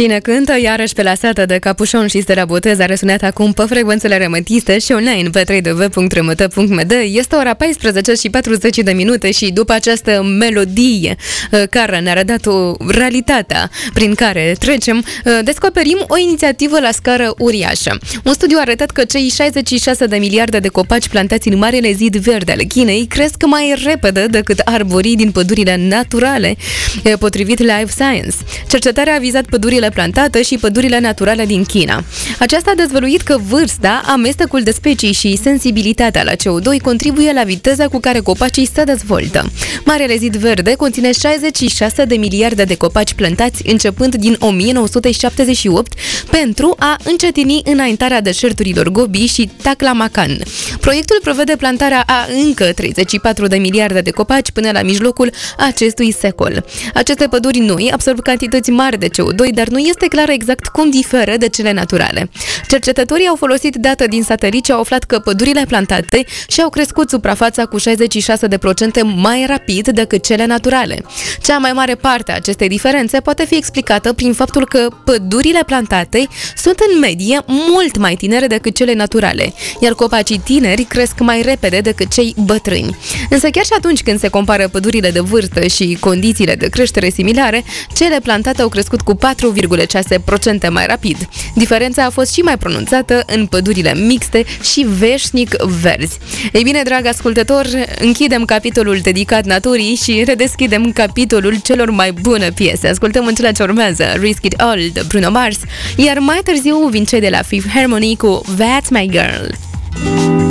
Cine cântă iarăși pe la sată de Capușon și Stella Botez a răsunat acum pe frecvențele rămătiste și online pe www.rmt.md. Este ora 14 și 40 de minute și după această melodie care ne-a arătat o realitatea prin care trecem, descoperim o inițiativă la scară uriașă. Un studiu a arătat că cei 66 de miliarde de copaci plantați în Marele Zid Verde ale Chinei cresc mai repede decât arborii din pădurile naturale, potrivit Life Science. Cercetarea a vizat pădurile plantate și pădurile naturale din China. Aceasta a dezvăluit că vârsta, amestecul de specii și sensibilitatea la CO2 contribuie la viteza cu care copacii se dezvoltă. Marele Zid Verde conține 66 de miliarde de copaci plantați începând din 1978 pentru a încetini înaintarea deșerturilor Gobi și Taklamakan. Proiectul prevede plantarea a încă 34 de miliarde de copaci până la mijlocul acestui secol. Aceste păduri noi absorb cantități mari de CO2, dar nu este clar exact cum diferă de cele naturale. Cercetătorii au folosit date din satelit și au aflat că pădurile plantate și-au crescut suprafața cu 66% mai rapid decât cele naturale. Cea mai mare parte a acestei diferențe poate fi explicată prin faptul că pădurile plantate sunt în medie mult mai tinere decât cele naturale, iar copacii tineri cresc mai repede decât cei bătrâni. Însă chiar și atunci când se compară pădurile de vârstă și condițiile de creștere similare, cele plantate au crescut cu 4,6% mai rapid. Diferența a fost și mai pronunțată în pădurile mixte și veșnic verzi. Ei bine, dragi ascultători, închidem capitolul dedicat naturii și redeschidem capitolul celor mai bune piese. Ascultăm în cele ce urmează Risk It All de Bruno Mars, iar mai târziu vin cei de la Fifth Harmony cu That's My Girl.